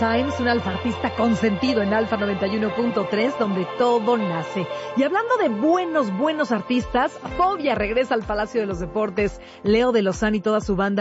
Times, un alfa artista consentido en Alfa 91.3, donde todo nace. Y hablando de buenos artistas, Fobia regresa al Palacio de los Deportes. Leo de Lozán y toda su banda